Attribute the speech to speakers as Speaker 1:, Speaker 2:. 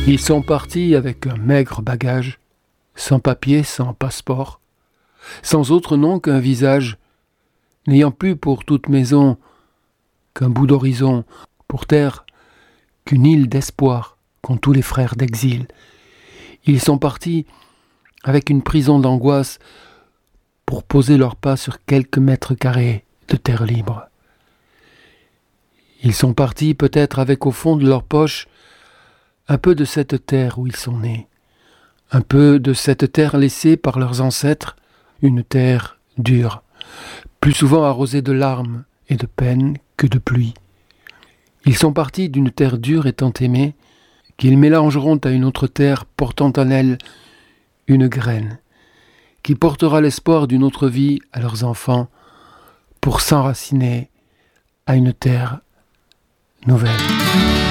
Speaker 1: Ils sont partis avec un maigre bagage, sans papier, sans passeport, sans autre nom qu'un visage, n'ayant plus pour toute maison qu'un bout d'horizon, pour terre qu'une île d'espoir qu'ont tous les frères d'exil. Ils sont partis avec une prison d'angoisse pour poser leurs pas sur quelques mètres carrés de terre libre. Ils sont partis peut-être avec au fond de leur poche un peu de cette terre où ils sont nés, un peu de cette terre laissée par leurs ancêtres, une terre dure, plus souvent arrosée de larmes et de peine que de pluie. Ils sont partis d'une terre dure et tant aimée, qu'ils mélangeront à une autre terre portant en elle une graine, qui portera l'espoir d'une autre vie à leurs enfants pour s'enraciner à une terre nouvelle.